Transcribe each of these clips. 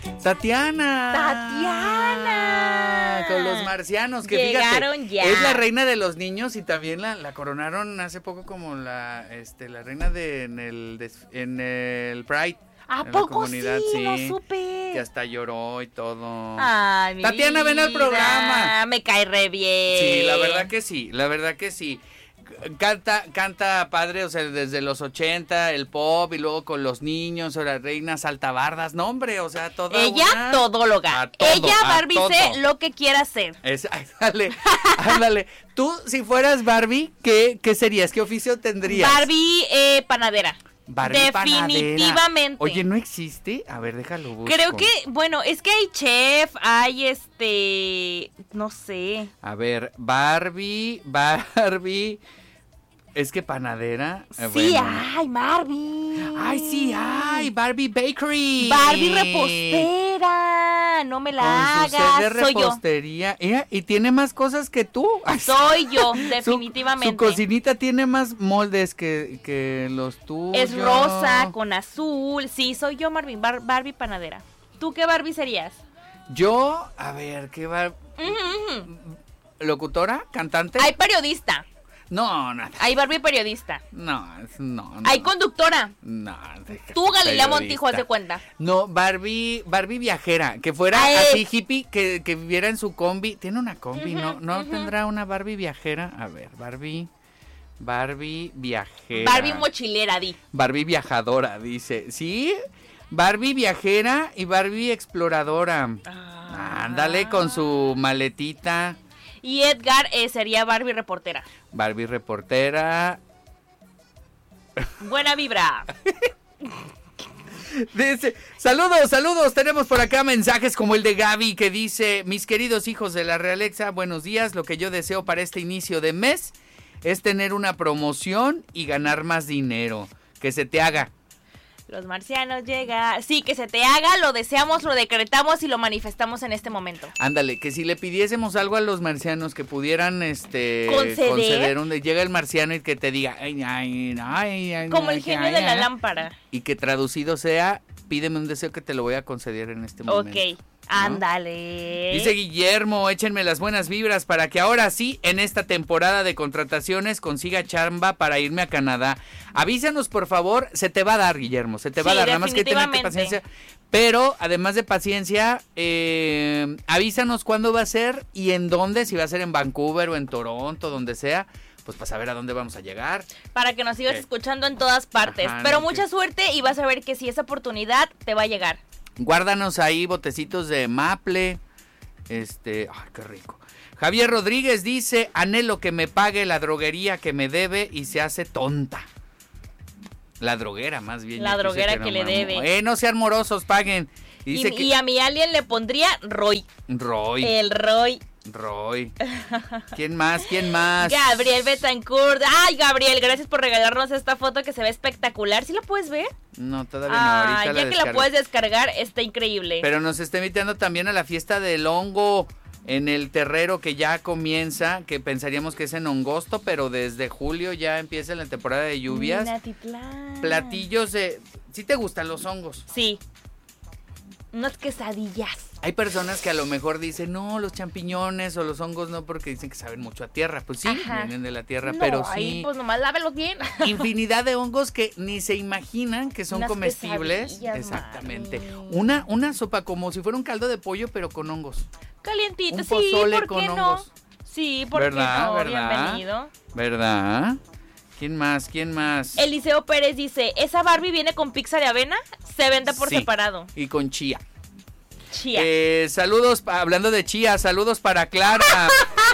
Tatiana. Con los marcianos, que llegaron fíjate, ya. es la reina de los niños y también la coronaron hace poco como la reina en el Pride. ¿A en la poco comunidad, sí? No supe. Que hasta lloró y todo. Ay, mi Tatiana, ven al vida. programa. Me cae re bien. Sí, la verdad que sí. Canta padre, o sea, desde los 80, el pop y luego con los niños, o las reinas saltabardas, no hombre, o sea, toda ella una... todóloga. A todo, Ella, a Barbie, todo. sé lo que quiera hacer. Ándale. Tú, si fueras Barbie, ¿qué serías? ¿Qué oficio tendrías? Barbie panadera. Barbie definitivamente. panadera. Oye, ¿no existe? A ver, déjalo busco. Creo que, bueno, es que hay chef, hay no sé. A ver, Barbie. Es que panadera. Sí, bueno. hay Barbie. Ay, sí, hay Barbie Bakery. Barbie repostera. No me la Con su set hagas. de Soy yo. repostería. Y tiene más cosas que tú. Ay, Soy yo, definitivamente. Su cocinita tiene más moldes que los tuyos. Es rosa con azul. Sí, soy yo, Marvin. Barbie panadera. ¿Tú qué Barbie serías? Yo, a ver, ¿qué Barbie? ¿Locutora? ¿Cantante? Hay periodista. No, nada. Hay Barbie periodista. No. Hay conductora. No. Tú, Galilea Montijo, haz de cuenta. No, Barbie viajera, que fuera así hippie, que viviera en su combi. Tiene una combi, ¿no tendrá una Barbie viajera? A ver, Barbie viajera. Barbie mochilera, di. Barbie viajadora, dice. ¿Sí? Barbie viajera y Barbie exploradora. Ándale con su maletita. Y Edgar sería Barbie reportera. Barbie reportera. Buena vibra. Dice, saludos, tenemos por acá mensajes como el de Gaby que dice: mis queridos hijos de la Realexa, buenos días, lo que yo deseo para este inicio de mes es tener una promoción y ganar más dinero, que se te haga. Los marcianos llegan. Sí, que se te haga, lo deseamos, lo decretamos y lo manifestamos en este momento. Ándale, que si le pidiésemos algo a los marcianos que pudieran conceder donde llega el marciano y que te diga ay, como el genio de la lámpara. Y que traducido sea, pídeme un deseo que te lo voy a conceder en este momento. Ok, ándale. Dice Guillermo, échenme las buenas vibras para que ahora sí, en esta temporada de contrataciones, consiga chamba para irme a Canadá. Avísanos, por favor, se te va a dar, Guillermo, se te va a dar, nada más que tenerte paciencia. Pero, además de paciencia, avísanos cuándo va a ser y en dónde, si va a ser en Vancouver o en Toronto, donde sea, pues para saber a dónde vamos a llegar. Para que nos sigas escuchando en todas partes. Ajá, pero mucha suerte y vas a ver que si esa oportunidad te va a llegar. Guárdanos ahí botecitos de maple. Ay, qué rico. Javier Rodríguez dice: anhelo que me pague la droguería que me debe y se hace tonta. La droguera, más bien. La droguera que le debe. No sean morosos, paguen. Y a mi alien le pondría Roy. El Roy. ¿Quién más? Gabriel Betancourt. Ay, Gabriel, gracias por regalarnos esta foto que se ve espectacular. ¿Sí la puedes ver? No, todavía no. Ahorita ya que la puedes descargar, está increíble. Pero nos está invitando también a la fiesta del hongo en el terrero que ya comienza, que pensaríamos que es en agosto, pero desde julio ya empieza la temporada de lluvias. Minatitlán. Platillos de... ¿Sí te gustan los hongos? Sí. Unas quesadillas. Hay personas que a lo mejor dicen, no, los champiñones o los hongos no, porque dicen que saben mucho a tierra. Pues sí, vienen de la tierra, pero sí. Ahí pues nomás lávelos bien. Infinidad de hongos que ni se imaginan que son comestibles. Exactamente. Una sopa como si fuera un caldo de pollo, pero con hongos. Calientito, un sí, pozole ¿por con qué hongos. no? Sí, ¿por qué no? Bienvenido. ¿Verdad? ¿Quién más? Eliseo Pérez dice, ¿esa Barbie viene con pizza de avena? Se vende por separado. Y con chía. Chía. Saludos, hablando de chía, saludos para Clara.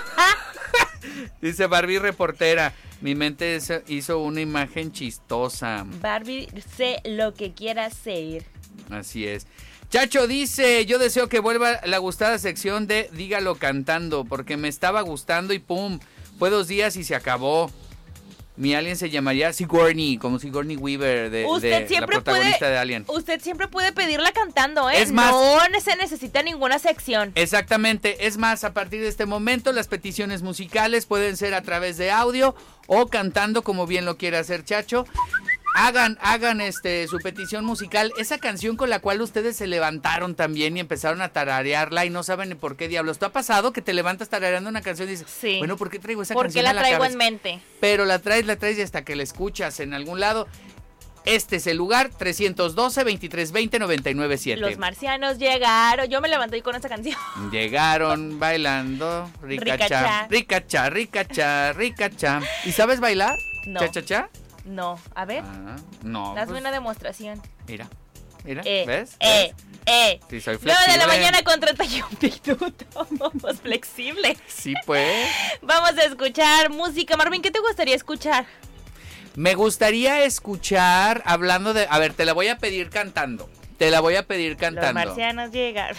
Dice Barbie reportera, mi mente hizo una imagen chistosa. Barbie, sé lo que quiera ser. Así es. Chacho dice, yo deseo que vuelva la gustada sección de Dígalo cantando, porque me estaba gustando y pum, fue 2 días y se acabó. Mi alien se llamaría Sigourney, como Sigourney Weaver de la protagonista de Alien. Usted siempre puede pedirla cantando, ¿eh? Es más, no se necesita ninguna sección. Exactamente, es más, a partir de este momento las peticiones musicales pueden ser a través de audio o cantando, como bien lo quiera hacer Chacho. hagan su petición musical, esa canción con la cual ustedes se levantaron también y empezaron a tararearla y no saben ni por qué diablos. ¿Te ha pasado que te levantas tarareando una canción y dices, sí, bueno, ¿por qué traigo esa canción? Canción ¿Por qué la traigo en mente? Pero la traes y hasta que la escuchas en algún lado. Este es el lugar, 312-2320-997. Los marcianos llegaron. Yo me levanté con esa canción. Llegaron bailando. Ricacha, ricacha, ricacha, ricacha. ¿Y sabes bailar? No. ¿Cha-cha-cha? No. A ver. No. Hazme una demostración. Mira, ¿ves? Sí, soy flexible. 9 de la mañana con 31 minutos. Vamos flexible. Sí, pues. Vamos a escuchar música. Marvin, ¿qué te gustaría escuchar? Me gustaría escuchar, hablando de... A ver, te la voy a pedir cantando. Los marcianos llegan.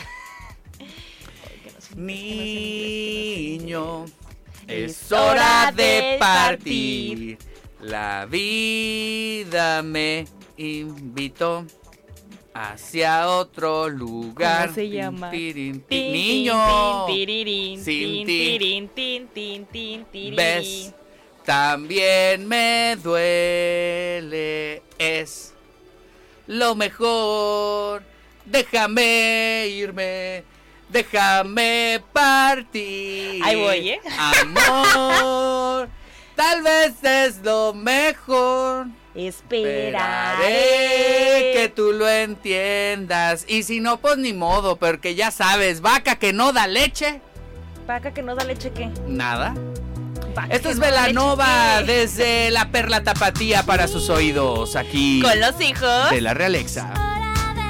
Niño, es hora de partir. La vida me invitó hacia otro lugar. ¿Cómo se llama? Niño. Sin ti. ¿Ves? También me duele, es lo mejor. Déjame irme, déjame partir. Ahí voy, Amor, tal vez es lo mejor. Esperaré que tú lo entiendas. Y si no, pues ni modo, porque ya sabes, vaca que no da leche. ¿Vaca que no da leche qué? Nada. Esto es Belanova desde la Perla Tapatía para sus oídos aquí con los hijos de la Realexa.